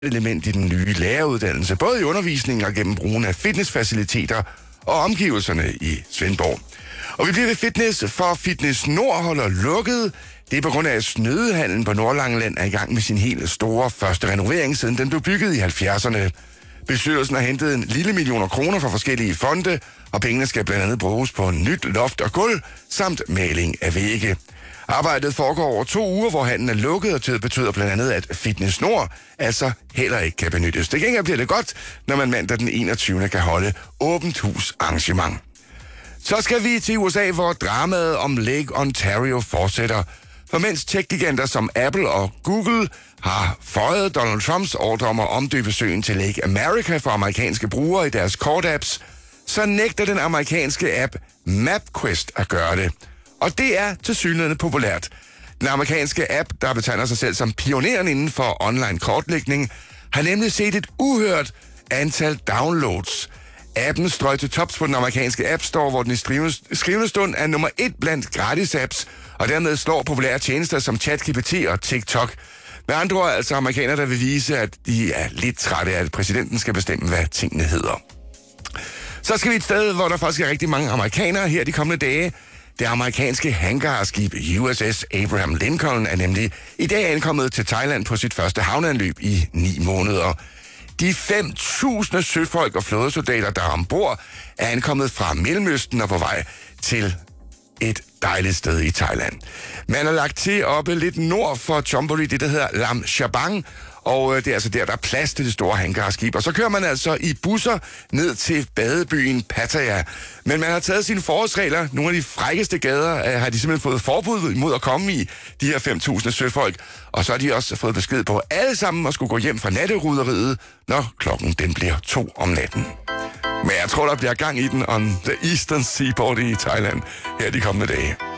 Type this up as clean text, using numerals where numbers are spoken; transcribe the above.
element i den nye læreruddannelse, både i undervisningen og gennem brugen af fitnessfaciliteter og omgivelserne i Svendborg. Og vi bliver ved fitness, for Fitness Nord holder lukket. Det er på grund af, at Snødehallen på Nordlangeland er i gang med sin helt store første renovering, siden den blev bygget i 70'erne. Bestyrelsen har hentet en lille millioner kroner fra forskellige fonde, og pengene skal blandt andet bruges på nyt loft og gulv, samt maling af vægge. Arbejdet foregår over 2 uger, hvor handlen er lukket, og det betyder blandt andet, at Fitness Nord altså heller ikke kan benyttes. Det gengæld bliver det godt, når man mandag den 21. kan holde åbent hus arrangement. Så skal vi til USA, hvor dramaet om Lake Ontario fortsætter. For mens tech-giganter som Apple og Google har føjet Donald Trumps ordre om at omdøbe søen til Lake America for amerikanske brugere i deres kort-apps, så nægter den amerikanske app MapQuest at gøre det. Og det er tilsyneladende populært. Den amerikanske app, der betegner sig selv som pioneren inden for online kortlægning, har nemlig set et uhørt antal downloads. Appen strøg til tops på den amerikanske App Store, hvor den i skrivende stund er nummer 1 blandt gratis apps, og dermed slår populære tjenester som ChatGPT og TikTok. Med andre ord altså amerikanere, der vil vise, at de er lidt trætte af, at præsidenten skal bestemme, hvad tingene hedder. Så skal vi et sted, hvor der faktisk er rigtig mange amerikanere her de kommende dage. Det amerikanske hangarskib USS Abraham Lincoln er nemlig i dag ankommet til Thailand på sit første havneanløb i 9 måneder. De 5.000 søfolk og flådesoldater, der er ombord, er ankommet fra Mellemøsten og på vej til et dejligt sted i Thailand. Man har lagt til oppe lidt nord for Chonburi, det der hedder Lam Shabang, og det er altså der er plads til det store hangarskib. Og så kører man altså i busser ned til badebyen Pattaya. Men man har taget sine forholdsregler. Nogle af de frækkeste gader har de simpelthen fået forbud mod at komme i, de her 5.000 søfolk. Og så har de også fået besked på alle sammen at skulle gå hjem fra natteryderiet, når klokken den bliver 2 om natten. Men jeg tror, der bliver gang i den on the Eastern Seaboard i Thailand her de kommende dage.